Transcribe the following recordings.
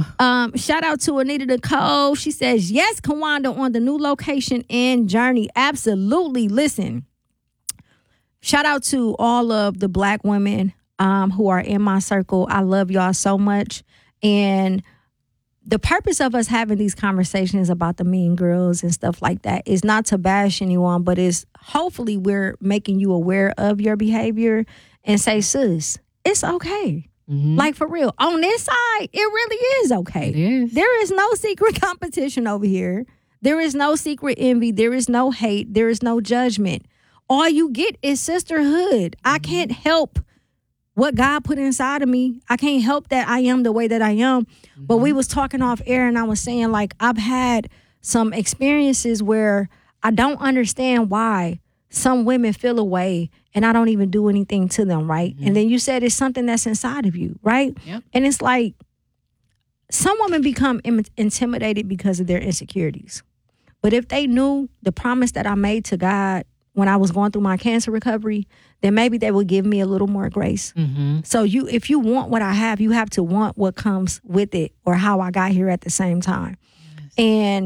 Shout out to Anita Nicole. She says, yes, Kawanda on the new location in Journey. Absolutely. Listen, shout out to all of the Black women who are in my circle. I love y'all so much. And the purpose of us having these conversations about the mean girls and stuff like that is not to bash anyone, but is hopefully we're making you aware of your behavior and say, sis, it's okay. Mm-hmm. Like, for real. On this side, it really is okay. It is. There is no secret competition over here. There is no secret envy. There is no hate. There is no judgment. All you get is sisterhood. I can't help what God put inside of me. I can't help that I am the way that I am. Mm-hmm. But we was talking off air and I was saying, like, I've had some experiences where I don't understand why some women feel away and I don't even do anything to them, right? Mm-hmm. And then you said it's something that's inside of you, right? Yep. And it's like some women become intimidated because of their insecurities. But if they knew the promise that I made to God when I was going through my cancer recovery, then maybe they would give me a little more grace. Mm-hmm. So if you want what I have, you have to want what comes with it or how I got here at the same time. Yes. And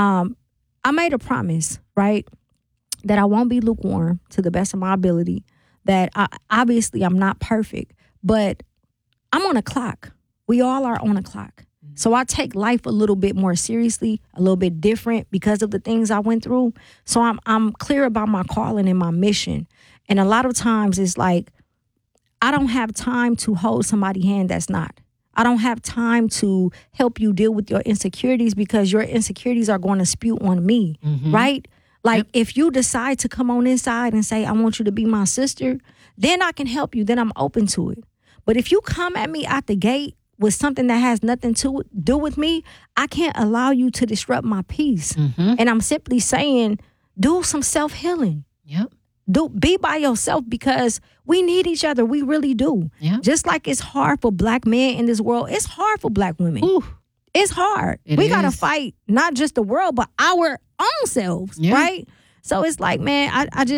I made a promise, right, that I won't be lukewarm to the best of my ability, that obviously I'm not perfect, but I'm on a clock. We all are on a clock. So I take life a little bit more seriously, a little bit different because of the things I went through. So I'm clear about my calling and my mission. And a lot of times it's like, I don't have time to hold somebody's hand that's not. I don't have time to help you deal with your insecurities because your insecurities are going to spew on me, right? Like, if you decide to come on inside and say, I want you to be my sister, then I can help you. Then I'm open to it. But if you come at me out the gate with something that has nothing to do with me, I can't allow you to disrupt my peace. And I'm simply saying, do some self-healing. Yep. Be by yourself because we need each other. We really do. Yep. Just like it's hard for Black men in this world, it's hard for Black women. Ooh. It's hard. We got to fight not just the world, but our own selves, right? So it's like, man,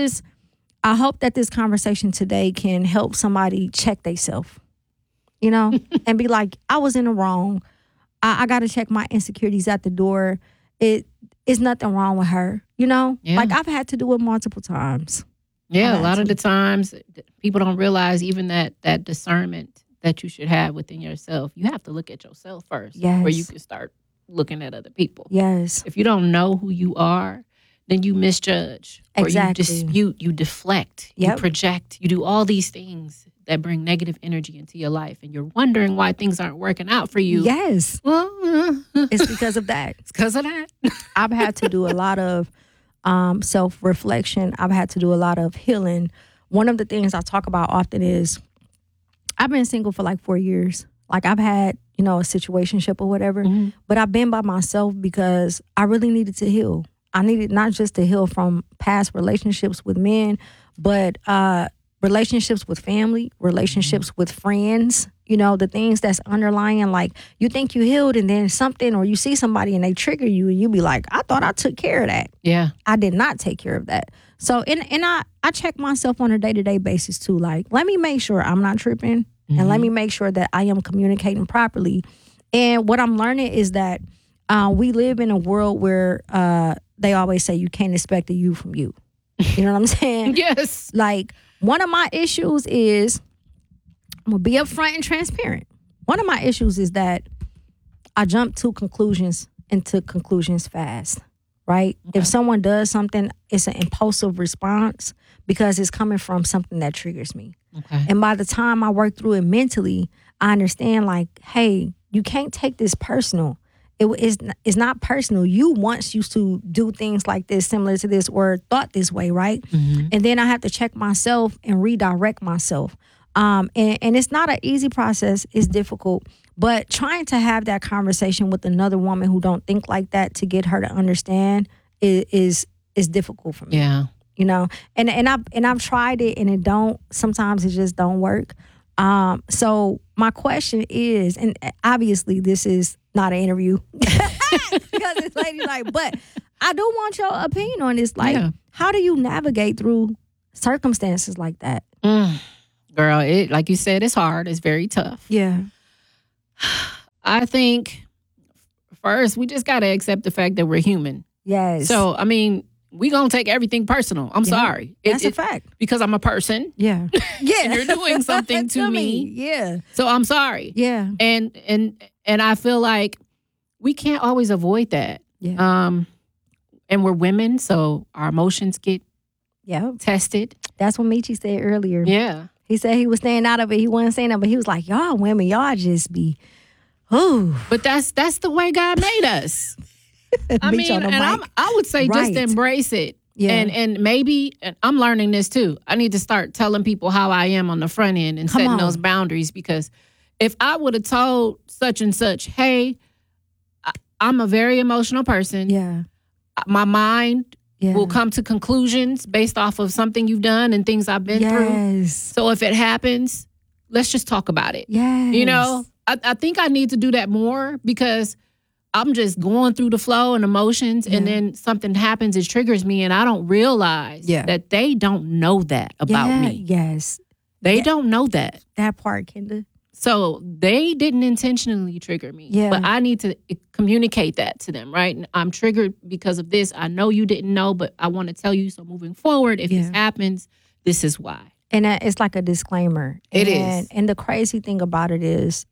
I hope that this conversation today can help somebody check themselves, you know, and be like, I was in the wrong. I got to check my insecurities at the door. It's nothing wrong with her, you know? Yeah. Like, I've had to do it multiple times. Yeah, a lot of the times people don't realize even that discernment that you should have within yourself. You have to look at yourself first before you can start looking at other people. Yes. If you don't know who you are, then you misjudge. Exactly. Or you dispute, you deflect, you project, you do all these things that bring negative energy into your life. And you're wondering why things aren't working out for you. Yes. Well, it's because of that. It's because of that. I've had to do a lot of self-reflection. I've had to do a lot of healing. One of the things I talk about often is I've been single for like 4 years. Like, I've had, a situationship or whatever, but I've been by myself because I really needed to heal. I needed not just to heal from past relationships with men, but relationships with family, relationships with friends, the things that's underlying. Like, you think you healed and then something, or you see somebody and they trigger you and you be like, I thought I took care of that. Yeah. I did not take care of that. So, and I check myself on a day-to-day basis too. Like, let me make sure I'm not tripping and let me make sure that I am communicating properly. And what I'm learning is that we live in a world where they always say you can't expect a you from you. You know what I'm saying? Yes. Like, one of my issues is, I'm going to be upfront and transparent. One of my issues is that I jump to conclusions fast, right? Okay. If someone does something, it's an impulsive response because it's coming from something that triggers me. Okay. And by the time I work through it mentally, I understand, like, hey, you can't take this personal. It's not personal. You once used to do things like this, similar to this, or thought this way, right? And then I have to check myself and redirect myself. And it's not an easy process. It's difficult. But trying to have that conversation with another woman who don't think like that to get her to understand is difficult for me. Yeah. And I've tried it and sometimes it just don't work. So my question is, and obviously this is not an interview because it's ladylike, but I do want your opinion on this. Like, how do you navigate through circumstances like that? Girl, like you said, it's hard. It's very tough. Yeah. I think first we just got to accept the fact that we're human. Yes. So, I mean, we going to take everything personal. I'm sorry. That's a fact. Because I'm a person. Yeah. Yeah. And you're doing something to me. Yeah. So I'm sorry. Yeah. And I feel like we can't always avoid that. Yeah. And we're women, so our emotions get tested. That's what Michi said earlier. Yeah. He said he was staying out of it. He wasn't saying that, but he was like, y'all women, y'all just be, ooh. But that's the way God made us. I mean, and I would say just embrace it. Yeah. And maybe, and I'm learning this too. I need to start telling people how I am on the front end and setting those boundaries, because if I would have told such and such, hey, I'm a very emotional person. Yeah. My mind will come to conclusions based off of something you've done and things I've been through. So if it happens, let's just talk about it. Yes. You know, I think I need to do that more, because I'm just going through the flow and emotions, and then something happens, it triggers me, and I don't realize that they don't know that about me. Yes. They don't know that. That part, Kenda. So they didn't intentionally trigger me. Yeah. But I need to communicate that to them, right? And I'm triggered because of this. I know you didn't know, but I want to tell you. So moving forward, if this happens, this is why. And it's like a disclaimer. It is. And the crazy thing about it is,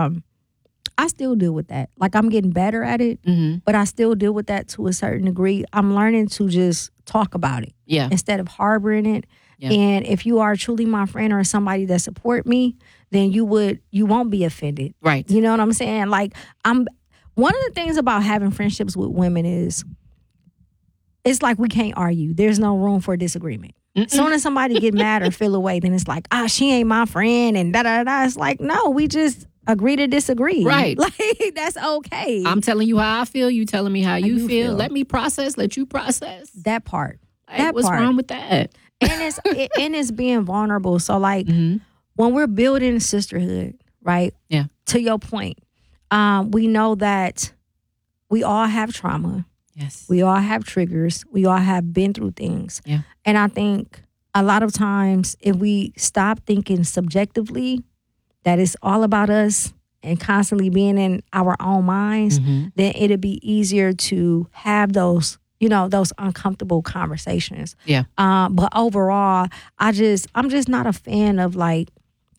I still deal with that. Like, I'm getting better at it, but I still deal with that to a certain degree. I'm learning to just talk about it instead of harboring it. Yeah. And if you are truly my friend or somebody that support me, then you won't be offended. Right. You know what I'm saying? Like, one of the things about having friendships with women is it's like we can't argue. There's no room for disagreement. As soon as somebody get mad or feel away, then it's like, she ain't my friend and da-da-da. It's like, no, we just agree to disagree. Right. Like, that's okay. I'm telling you how I feel. You telling me how you feel. Let me process. Let you process. That part. Like, what's wrong with that? And it's being vulnerable. So, like, when we're building sisterhood, right? Yeah. To your point, we know that we all have trauma. Yes. We all have triggers. We all have been through things. Yeah. And I think a lot of times, if we stop thinking subjectively that it's all about us and constantly being in our own minds, then it'll be easier to have those uncomfortable conversations. Yeah. But overall, I'm just not a fan of, like,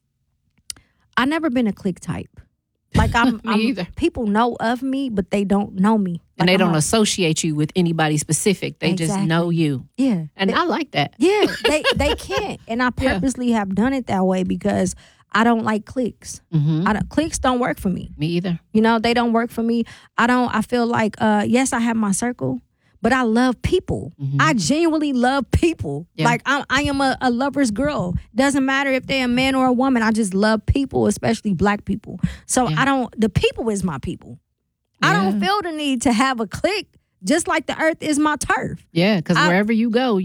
I've never been a clique type. Like, I'm either. People know of me, but they don't know me. And they don't associate you with anybody specific. They just know you. Yeah. And I like that. Yeah, they can't. And I purposely have done it that way because I don't like cliques. Cliques don't work for me. Me either. You know, they don't work for me. I feel like, yes, I have my circle, but I love people. I genuinely love people. Yeah. Like, I am a lover's girl. Doesn't matter if they're a man or a woman. I just love people, especially Black people. So the people is my people. Yeah. I don't feel the need to have a clique, just like the earth is my turf. Yeah, because wherever you go,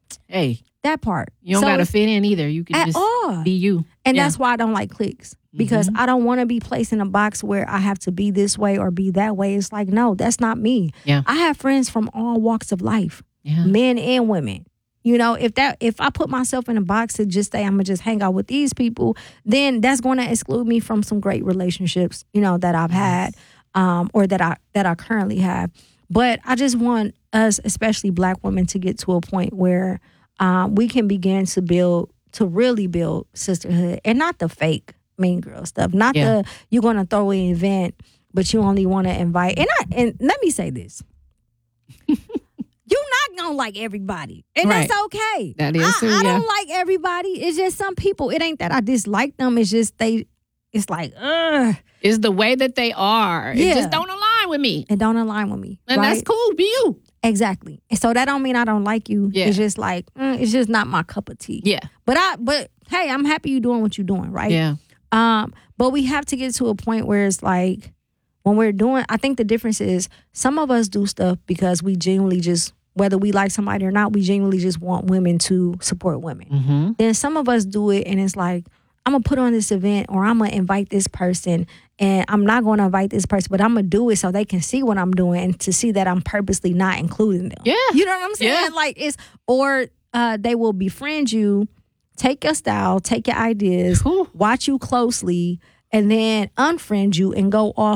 that part. You don't got to fit in either. You can just be you. And that's why I don't like cliques. Because I don't want to be placed in a box where I have to be this way or be that way. It's like, no, that's not me. Yeah. I have friends from all walks of life, men and women. You know, if I put myself in a box to just say I'm gonna just hang out with these people, then that's going to exclude me from some great relationships, that I've had, or that I currently have. But I just want us, especially Black women, to get to a point where we can begin to really build sisterhood, and not the fake mean girl stuff. Not the you're gonna throw an event, but you only want to invite. And let me say this: you're not gonna like everybody, and that's okay. That is true. I don't like everybody. It's just some people. It ain't that I dislike them. It's just it's like, it's the way that they are. It just don't align with me. It don't align with me, and that's cool. Be you. Exactly. And so that don't mean I don't like you. Yeah. It's just like it's just not my cup of tea. Yeah. But hey, I'm happy you doing what you're doing, right? Yeah. But we have to get to a point where it's like, when we're doing, I think the difference is some of us do stuff because we genuinely just, whether we like somebody or not, we genuinely just want women to support women. Then some of us do it and it's like, I'm going to put on this event or I'm going to invite this person and I'm not going to invite this person, but I'm going to do it so they can see what I'm doing and to see that I'm purposely not including them. Yeah. You know what I'm saying? Yeah. Like they will befriend you, take your style, take your ideas, watch you closely, and then unfriend you and go off